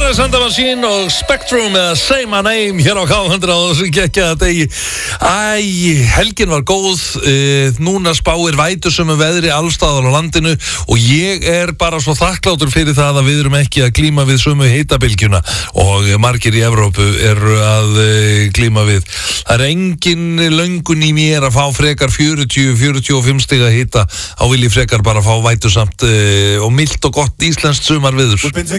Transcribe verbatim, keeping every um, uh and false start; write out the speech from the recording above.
Santa Machine og Spectrum eða Say My Name hér á K hundrað og þessu geggjaða degi. Æ, helgin var góð, uh, núna spáir vætusömu veðri allstaðar á landinu og ég er bara svo þakklátur fyrir það að við erum ekki að glíma við sömu hitabylgjuna og margir í Evrópu eru að uh, glíma við. Það er engin löngun í mér að fá frekar fjörutíu til fjörutíu og fimm stiga hita, á vil ég frekar bara fá vætusamt uh, og milt og gott íslenskt sumarveður.